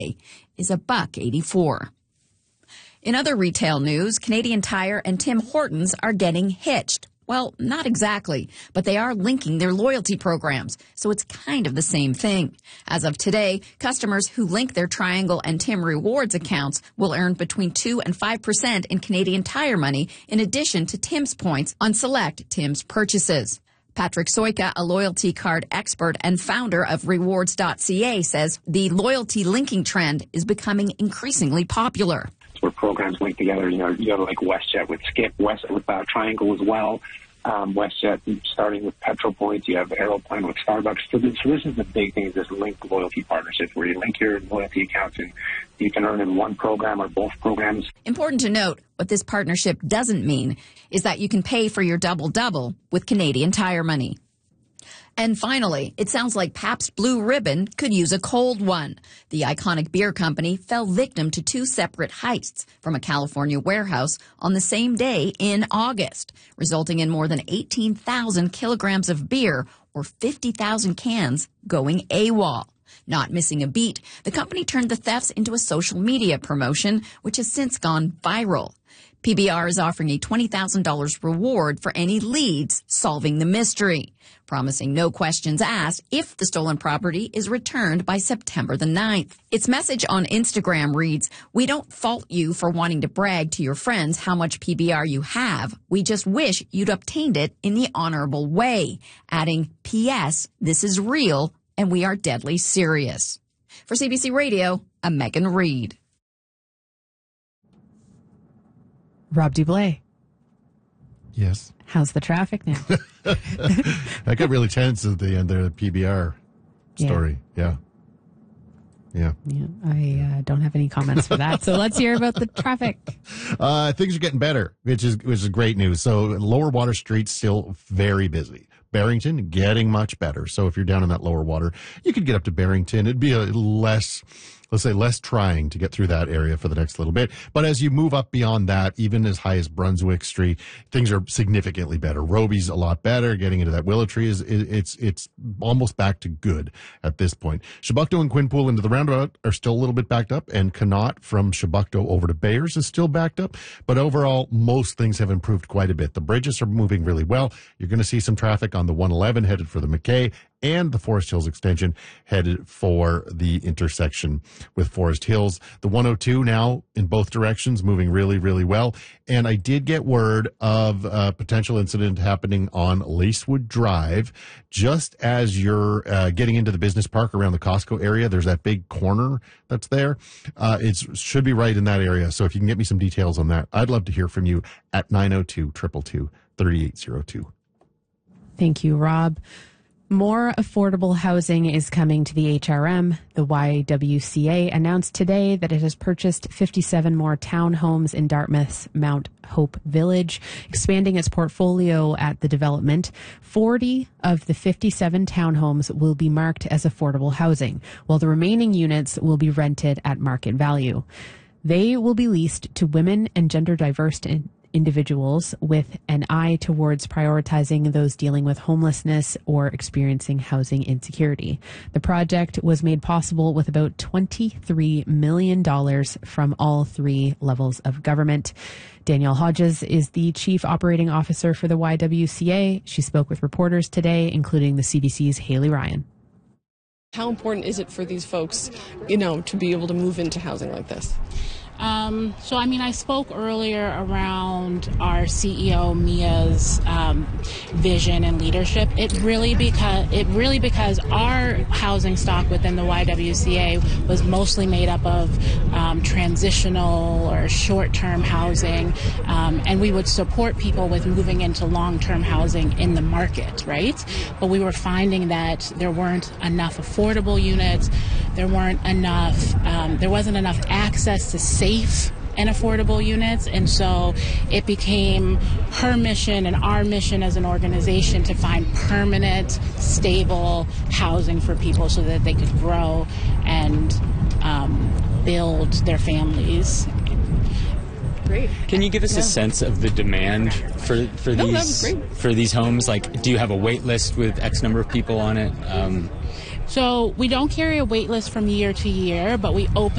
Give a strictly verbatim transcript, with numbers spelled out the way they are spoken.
is a buck eighty-four. In other retail news, Canadian Tire and Tim Hortons are getting hitched. Well, not exactly, but they are linking their loyalty programs, so it's kind of the same thing. As of today, customers who link their Triangle and Tim Rewards accounts will earn between two and five percent in Canadian Tire money in addition to Tim's points on select Tim's purchases. Patrick Soika, a loyalty card expert and founder of rewards dot c a, says the loyalty linking trend is becoming increasingly popular. Where programs link together, you know, you have like WestJet with Skip, West with uh, Triangle as well. Um, WestJet starting with Petro Points, you have Aeroplan with Starbucks. So this, so this is the big thing: is this linked loyalty partnership where you link your loyalty accounts and you can earn in one program or both programs. Important to note, what this partnership doesn't mean is that you can pay for your double-double with Canadian Tire money. And finally, it sounds like Pabst Blue Ribbon could use a cold one. The iconic beer company fell victim to two separate heists from a California warehouse on the same day in August, resulting in more than eighteen thousand kilograms of beer or fifty thousand cans going AWOL. Not missing a beat, the company turned the thefts into a social media promotion, which has since gone viral. P B R is offering a twenty thousand dollars reward for any leads solving the mystery, promising no questions asked if the stolen property is returned by September the ninth. Its message on Instagram reads, "We don't fault you for wanting to brag to your friends how much P B R you have. We just wish you'd obtained it in the honorable way," adding, "P S This is real and we are deadly serious." For C B C Radio, I'm Megan Reed. Rob Dublé. Yes. How's the traffic now? I got really tense at the end there, the P B R story. Yeah. Yeah. Yeah. I uh, don't have any comments for that. So let's hear about the traffic. Uh, things are getting better, which is which is great news. So Lower Water Street's still very busy. Barrington getting much better. So if you're down in that lower water, you could get up to Barrington. It'd be a less, let's say, less trying to get through that area for the next little bit. But as you move up beyond that, even as high as Brunswick Street, things are significantly better. Roby's a lot better. Getting into that Willow Tree is, it's, it's almost back to good at this point. Chebucto and Quinpool into the roundabout are still a little bit backed up, and Connaught from Chebucto over to Bayers is still backed up. But overall, most things have improved quite a bit. The bridges are moving really well. You're going to see some traffic on the one eleven headed for the McKay, and the Forest Hills extension headed for the intersection with Forest Hills. The one oh two now in both directions moving really, really well. And I did get word of a potential incident happening on Lacewood Drive. Just as you're uh, getting into the business park around the Costco area, there's that big corner that's there. Uh, it should be right in that area. So if you can get me some details on that, I'd love to hear from you at nine oh two, two two two, three eight oh two. Thank you, Rob. More affordable housing is coming to the H R M. The Y W C A announced today that it has purchased fifty-seven more townhomes in Dartmouth's Mount Hope Village, expanding its portfolio at the development. forty of the fifty-seven townhomes will be marked as affordable housing, while the remaining units will be rented at market value. They will be leased to women and gender diverse in- individuals with an eye towards prioritizing those dealing with homelessness or experiencing housing insecurity. The project was made possible with about twenty-three million dollars from all three levels of government. Danielle Hodges is the Chief Operating Officer for the Y W C A. She spoke with reporters today, including the C B C's Haley Ryan. How important is it for these folks, you know, to be able to move into housing like this? Um, so, I mean, I spoke earlier around our C E O Mia's um, vision and leadership. It really because it really because our housing stock within the Y W C A was mostly made up of um, transitional or short-term housing, um, and we would support people with moving into long-term housing in the market, right? But we were finding that there weren't enough affordable units. There weren't enough. Um, there wasn't enough access to safe and affordable units, and so it became her mission and our mission as an organization to find permanent, stable housing for people so that they could grow and um, build their families. Great. Can you give us yeah. a sense of the demand for for no, these for these homes? Like, do you have a wait list with X number of people on it? Um, So we don't carry a wait list from year to year, but we open